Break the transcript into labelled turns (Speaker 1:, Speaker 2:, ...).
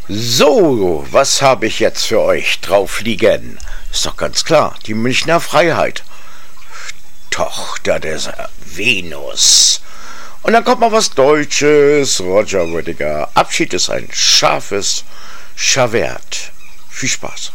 Speaker 1: So, was habe ich jetzt für euch drauf liegen? Ist doch ganz klar, die Münchner Freiheit. Tochter des Venus. Und dann kommt mal was Deutsches. Roger Rüdiger. Abschied ist ein scharfes Schavert. Viel Spaß.